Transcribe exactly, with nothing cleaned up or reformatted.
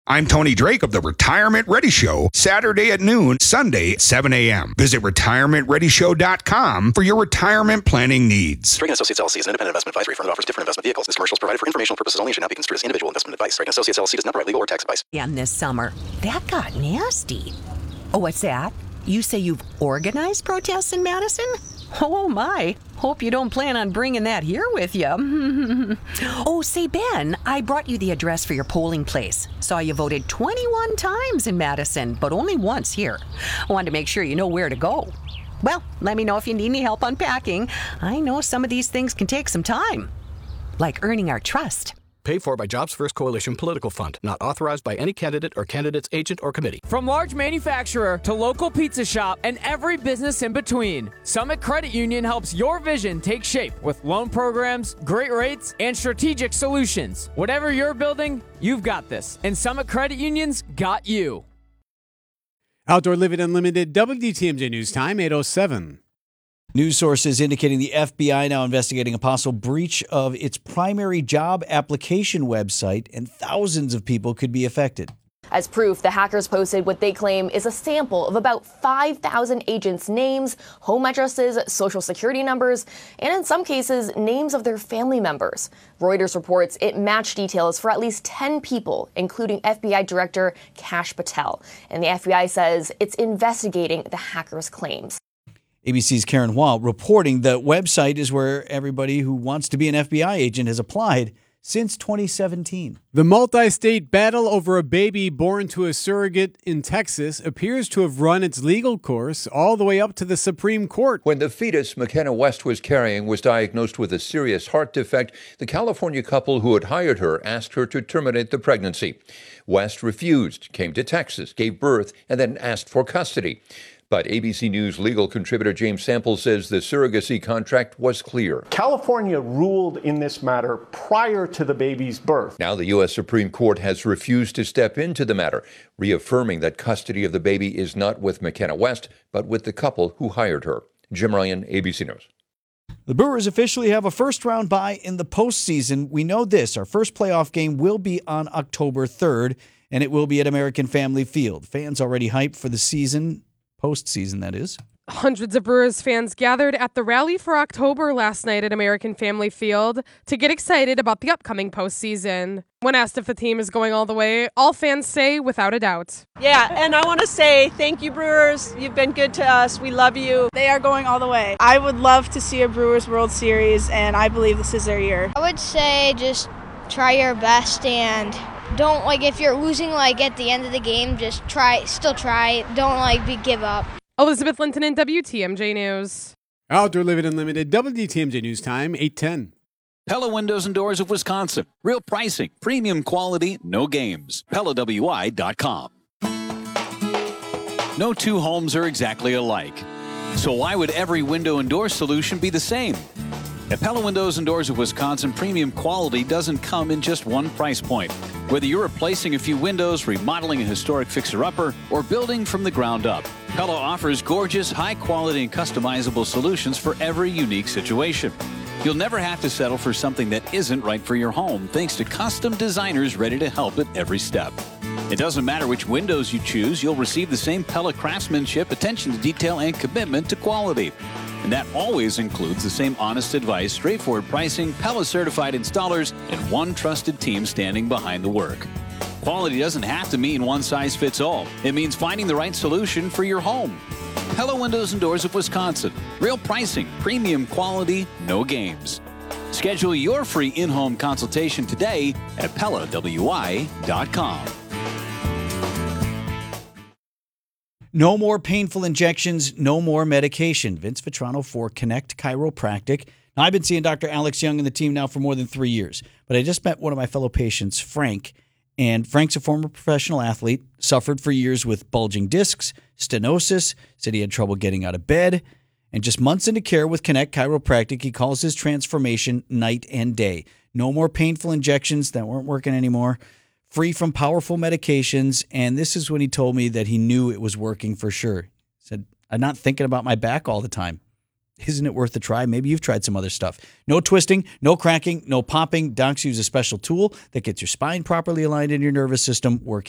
I'm Tony Drake of the Retirement Ready Show, Saturday at noon, Sunday at seven a.m. Visit retirement ready show dot com for your retirement planning needs. Drake and Associates L L C is an independent investment advisory firm that offers different investment vehicles. This commercial is provided for informational purposes only and should not be construed as individual investment advice. Drake and Associates L L C does not provide legal or tax advice. And this summer, that got nasty. Oh, what's that? You say you've organized protests in Madison? Oh, my. Hope you don't plan on bringing that here with you. Oh, say, Ben, I brought you the address for your polling place. Saw you voted twenty-one times in Madison, but only once here. I wanted to make sure you know where to go. Well, let me know if you need any help unpacking. I know some of these things can take some time, like earning our trust. Paid for by Jobs First Coalition Political Fund. Not authorized by any candidate or candidate's agent or committee. From large manufacturer to local pizza shop and every business in between, Summit Credit Union helps your vision take shape with loan programs, great rates, and strategic solutions. Whatever you're building, you've got this. And Summit Credit Union's got you. Outdoor Living Unlimited, W T M J News Time, eight oh seven. News sources indicating the F B I now investigating a possible breach of its primary job application website, and thousands of people could be affected. As proof, the hackers posted what they claim is a sample of about five thousand agents' names, home addresses, social security numbers, and in some cases, names of their family members. Reuters reports it matched details for at least ten people, including F B I Director Kash Patel. And the F B I says it's investigating the hackers' claims. A B C's Karen Wall reporting the website is where everybody who wants to be an F B I agent has applied since twenty seventeen. The multi-state battle over a baby born to a surrogate in Texas appears to have run its legal course all the way up to the Supreme Court. When the fetus McKenna West was carrying was diagnosed with a serious heart defect, the California couple who had hired her asked her to terminate the pregnancy. West refused, came to Texas, gave birth, and then asked for custody. But A B C News legal contributor James Sample says the surrogacy contract was clear. California ruled in this matter prior to the baby's birth. Now the U S Supreme Court has refused to step into the matter, reaffirming that custody of the baby is not with McKenna West, but with the couple who hired her. Jim Ryan, A B C News. The Brewers officially have a first-round bye in the postseason. We know this. Our first playoff game will be on October third, and it will be at American Family Field. Fans already hyped for the season. Postseason, that is. Hundreds of Brewers fans gathered at the Rally for October last night at American Family Field to get excited about the upcoming postseason. When asked if the team is going all the way, all fans say without a doubt. Yeah, and I want to say thank you, Brewers. You've been good to us. We love you. They are going all the way. I would love to see a Brewers World Series, and I believe this is their year. I would say just try your best and don't, like, if you're losing, like, at the end of the game, just try, still try. Don't, like, be, give up. Elizabeth Linton in W T M J News. Outdoor Living Unlimited, W T M J News Time, eight ten. Pella Windows and Doors of Wisconsin. Real pricing, premium quality, no games. Pella W I dot com. No two homes are exactly alike. So why would every window and door solution be the same? At Pella Windows and Doors of Wisconsin, premium quality doesn't come in just one price point. Whether you're replacing a few windows, remodeling a historic fixer-upper, or building from the ground up, Pella offers gorgeous, high-quality, and customizable solutions for every unique situation. You'll never have to settle for something that isn't right for your home, thanks to custom designers ready to help at every step. It doesn't matter which windows you choose, you'll receive the same Pella craftsmanship, attention to detail, and commitment to quality. And that always includes the same honest advice, straightforward pricing, Pella-certified installers, and one trusted team standing behind the work. Quality doesn't have to mean one size fits all. It means finding the right solution for your home. Pella Windows and Doors of Wisconsin. Real pricing, premium quality, no games. Schedule your free in-home consultation today at Pella W I dot com. No more painful injections, no more medication. Vince Vitrano for Connect Chiropractic. Now, I've been seeing Doctor Alex Young and the team now for more than three years, but I just met one of my fellow patients, Frank, and Frank's a former professional athlete, suffered for years with bulging discs, stenosis, said he had trouble getting out of bed, and just months into care with Connect Chiropractic, he calls his transformation night and day. No more painful injections that weren't working anymore. Free from powerful medications, and this is when he told me that he knew it was working for sure. He said, I'm not thinking about my back all the time. Isn't it worth a try? Maybe you've tried some other stuff. No twisting, no cracking, no popping. Docs use a special tool that gets your spine properly aligned and your nervous system working.